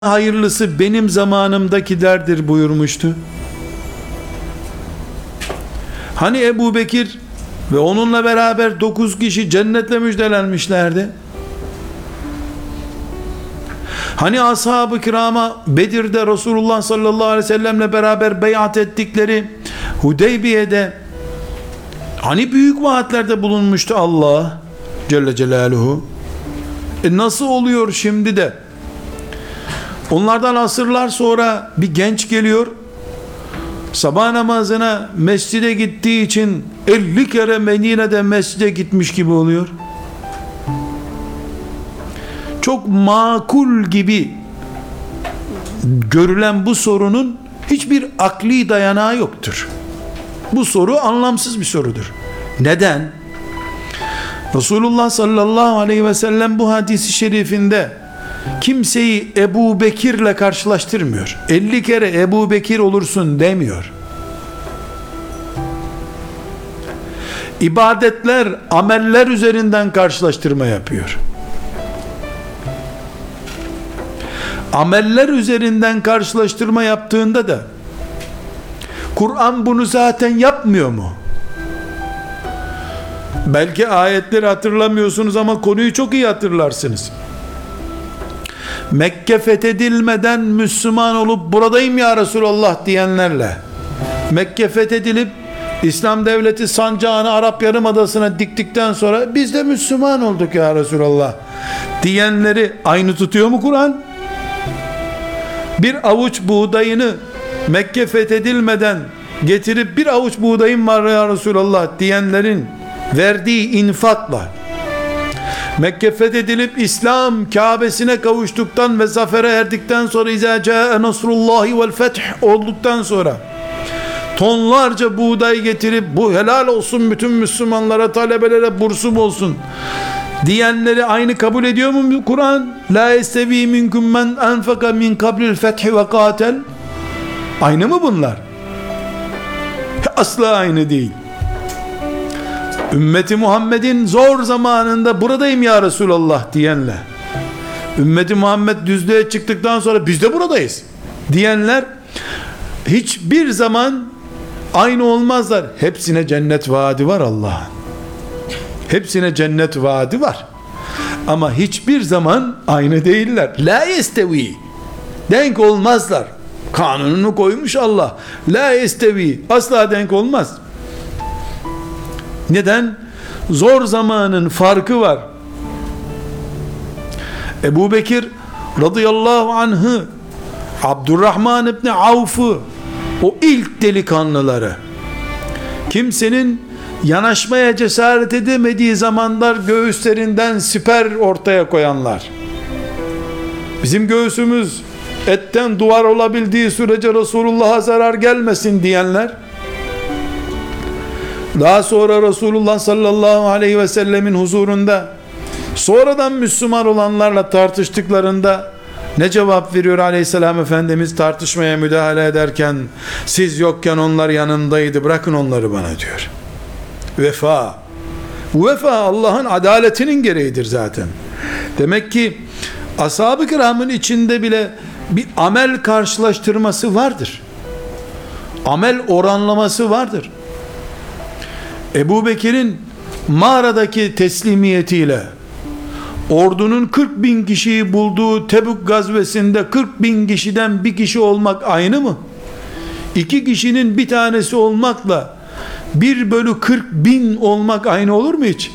hayırlısı benim zamanımdakilerdir buyurmuştu. Hani Ebu Bekir ve onunla beraber 9 kişi cennetle müjdelenmişlerdi. Hani ashab-ı kirama Bedir'de Resulullah sallallahu aleyhi ve sellemle beraber beyat ettikleri Hudeybiye'de hani büyük vaatlerde bulunmuştu Allah Celle Celaluhu. Nasıl oluyor şimdi de onlardan asırlar sonra bir genç geliyor, sabah namazına mescide gittiği için 50 kere Medine'de mescide gitmiş gibi oluyor? Çok makul gibi görülen bu sorunun hiçbir akli dayanağı yoktur. Bu soru anlamsız bir sorudur. Neden? Resulullah sallallahu aleyhi ve sellem bu hadisi şerifinde kimseyi Ebu Bekir'le karşılaştırmıyor. 50 kere Ebu Bekir olursun demiyor. İbadetler, ameller üzerinden karşılaştırma yapıyor. Ameller üzerinden karşılaştırma yaptığında da Kur'an bunu zaten yapmıyor mu? Belki ayetleri hatırlamıyorsunuz ama konuyu çok iyi hatırlarsınız. Mekke fethedilmeden Müslüman olup buradayım ya Resulallah diyenlerle Mekke fethedilip İslam devleti sancağını Arap Yarımadası'na diktikten sonra biz de Müslüman olduk ya Resulallah diyenleri aynı tutuyor mu Kur'an? Bir avuç buğdayını Mekke fethedilmeden getirip bir avuç buğdayım var ya Resulallah diyenlerin verdiği infakla Mekke fethedilip İslam Kabe'sine kavuştuktan ve zafere erdikten sonra İzâ câe nasrullâhi vel feth olduktan sonra tonlarca buğday getirip bu helal olsun bütün Müslümanlara, talebelere bursum olsun diyenleri aynı kabul ediyor mu Kur'an? La yestevi minkum men enfaka min kablil fethi ve katel. Aynı mı bunlar? Asla aynı değil. Ümmeti Muhammed'in zor zamanında buradayım ya Resulallah diyenle Ümmeti Muhammed düzlüğe çıktıktan sonra biz de buradayız diyenler hiçbir zaman aynı olmazlar. Hepsine cennet vaadi var Allah'ın. Hepsine cennet vaadi var. Ama hiçbir zaman aynı değiller. La yestevi. Denk olmazlar. Kanununu koymuş Allah. La yestevi. Asla denk olmaz. Neden? Zor zamanın farkı var. Ebu Bekir radıyallahu anh'ı, Abdurrahman İbni Avf'ı, o ilk delikanlıları, kimsenin yanaşmaya cesaret edemediği zamanlar göğüslerinden siper ortaya koyanlar, bizim göğsümüz etten duvar olabildiği sürece Resulullah'a zarar gelmesin diyenler, daha sonra Resulullah sallallahu aleyhi ve sellemin huzurunda sonradan Müslüman olanlarla tartıştıklarında ne cevap veriyor aleyhisselam Efendimiz tartışmaya müdahale ederken? Siz yokken onlar yanındaydı, bırakın onları bana diyor. Vefa. Bu vefa Allah'ın adaletinin gereğidir zaten. Demek ki ashab-ı kiramın içinde bile bir amel karşılaştırması vardır. Amel oranlaması vardır. Ebu Bekir'in mağaradaki teslimiyetiyle ordunun 40 bin kişiyi bulduğu Tebük gazvesinde 40 bin kişiden bir kişi olmak aynı mı? 2 kişinin bir tanesi olmakla 1 bölü 40 bin olmak aynı olur mu hiç?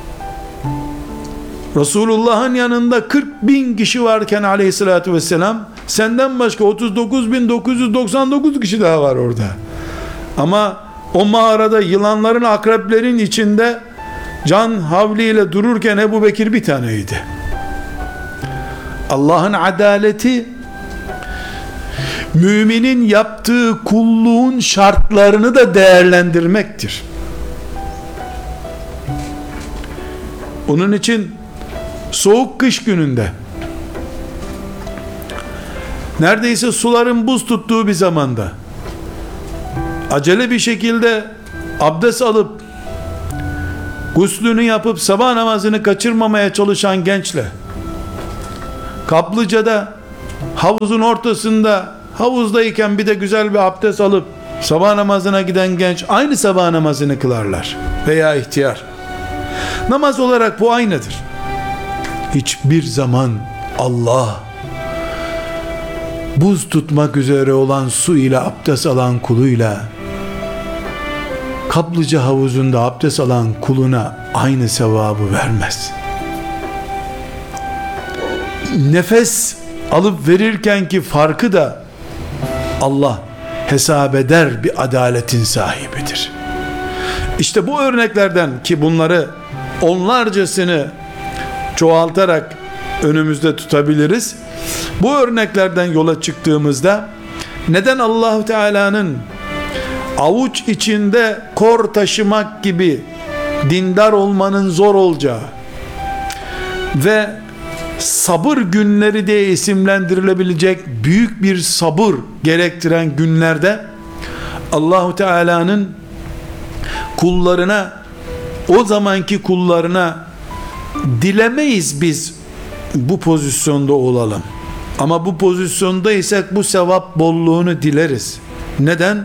Resulullah'ın yanında 40 bin kişi varken aleyhissalatü vesselam senden başka 39.999 kişi daha var orada. Ama o mağarada yılanların, akreplerin içinde can havliyle dururken Ebu Bekir bir taneydi. Allah'ın adaleti müminin yaptığı kulluğun şartlarını da değerlendirmektir. Onun için soğuk kış gününde neredeyse suların buz tuttuğu bir zamanda acele bir şekilde abdest alıp guslünü yapıp sabah namazını kaçırmamaya çalışan gençle Kaplıca'da havuzun ortasında, havuzdayken bir de güzel bir abdest alıp sabah namazına giden genç aynı sabah namazını kılarlar veya ihtiyar. Namaz olarak bu aynıdır. Hiçbir zaman Allah buz tutmak üzere olan su ile abdest alan kuluyla kaplıca havuzunda abdest alan kuluna aynı sevabı vermez. Nefes alıp verirkenki farkı da Allah hesap eder, bir adaletin sahibidir. İşte bu örneklerden, ki bunları onlarcasını çoğaltarak önümüzde tutabiliriz. Bu örneklerden yola çıktığımızda neden Allah-u Teala'nın avuç içinde kor taşımak gibi dindar olmanın zor olacağı ve sabır günleri diye isimlendirilebilecek büyük bir sabır gerektiren günlerde Allah-u Teala'nın kullarına, o zamanki kullarına, dilemeyiz biz bu pozisyonda olalım, ama bu pozisyondaysak bu sevap bolluğunu dileriz. Neden?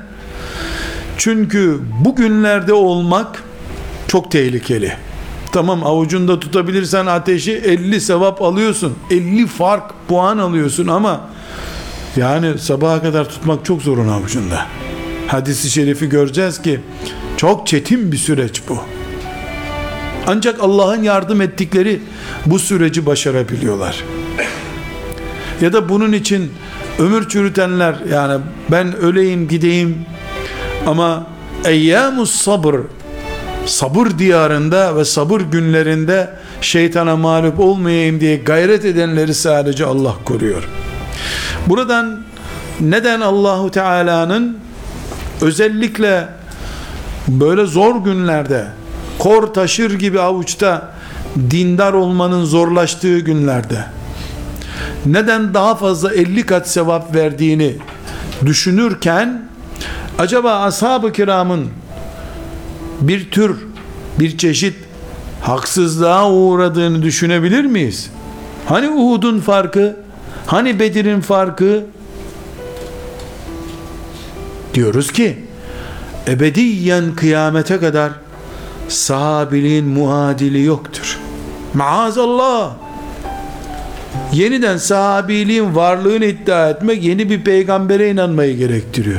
Çünkü bu günlerde olmak çok tehlikeli. Tamam, avucunda tutabilirsen ateşi 50 sevap alıyorsun, 50 fark puan alıyorsun, ama yani sabaha kadar tutmak çok zorun avucunda. Hadis-i şerifi göreceğiz ki çok çetin bir süreç bu. Ancak Allah'ın yardım ettikleri bu süreci başarabiliyorlar. Ya da bunun için ömür çürütenler, yani ben öleyim gideyim ama eyyamus sabır, sabır diyarında ve sabır günlerinde şeytana mağlup olmayayım diye gayret edenleri sadece Allah koruyor. Buradan neden Allahu Teala'nın özellikle böyle zor günlerde, kor taşır gibi avuçta dindar olmanın zorlaştığı günlerde neden daha fazla 50 kat sevap verdiğini düşünürken, acaba ashab-ı kiramın bir tür, bir çeşit haksızlığa uğradığını düşünebilir miyiz? Hani Uhud'un farkı, hani Bedir'in farkı? Diyoruz ki ebediyen kıyamete kadar sahabiliğin muadili yoktur. Maazallah. Yeniden sahabiliğin varlığını iddia etmek yeni bir peygambere inanmayı gerektiriyor.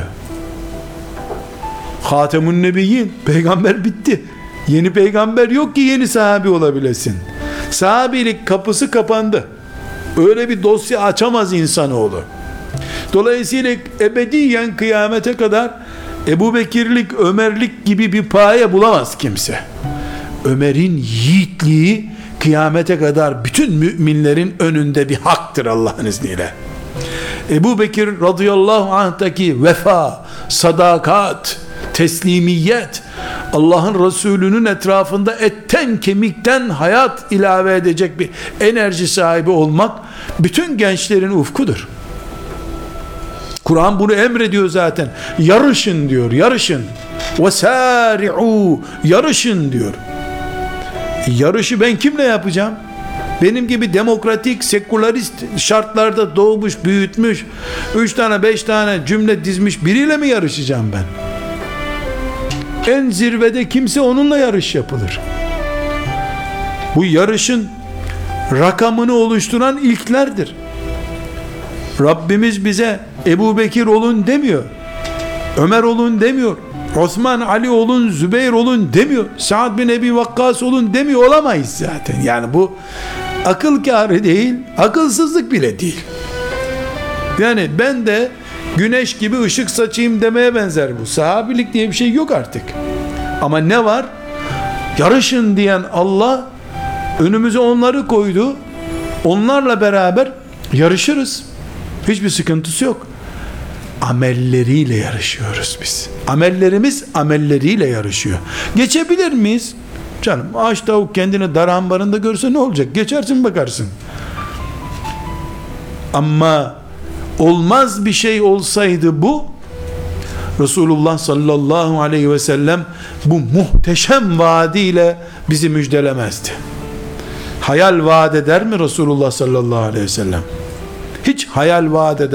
Hatemun Nebiyyin, peygamber bitti. Yeni peygamber yok ki yeni sahabi olabilesin. Sahabilik kapısı kapandı. Öyle bir dosya açamaz insanoğlu. Dolayısıyla ebediyen kıyamete kadar Ebu Bekirlik, Ömerlik gibi bir paye bulamaz kimse. Ömer'in yiğitliği kıyamete kadar bütün müminlerin önünde bir haktır Allah'ın izniyle. Ebu Bekir radıyallahu anh'taki vefa, sadakat, teslimiyet, Allah'ın Resulü'nün etrafında etten kemikten hayat ilave edecek bir enerji sahibi olmak bütün gençlerin ufkudur. Kur'an bunu emrediyor zaten. Yarışın diyor, yarışın. وَسَارِعُوا, yarışın diyor. Yarışı ben kimle yapacağım? Benim gibi demokratik, sekülerist şartlarda doğmuş, büyütmüş, 3 tane 5 tane cümle dizmiş biriyle mi yarışacağım ben? En zirvede kimse, onunla yarış yapılır. Bu yarışın rakamını oluşturan ilklerdir. Rabbimiz bize Ebu Bekir olun demiyor, Ömer olun demiyor, Osman, Ali olun, Zübeyir olun demiyor, Sa'd bin Ebi Vakkas olun demiyor. Olamayız zaten. Yani bu akıl kârı değil, akılsızlık bile değil. Yani ben de güneş gibi ışık saçayım demeye benzer bu. Sahabilik diye bir şey yok artık. Ama ne var? Yarışın diyen Allah önümüze onları koydu. Onlarla beraber yarışırız. Hiçbir sıkıntısı yok. Amelleriyle yarışıyoruz biz. Amellerimiz amelleriyle yarışıyor. Geçebilir miyiz? Canım, aç tavuk kendini dar ambarında görse ne olacak? Geçersin, bakarsın. Ama olmaz bir şey olsaydı bu, Resulullah sallallahu aleyhi ve sellem bu muhteşem vaadiyle bizi müjdelemezdi. Hayal vaat eder mi Resulullah sallallahu aleyhi ve sellem? hiç hayal vaat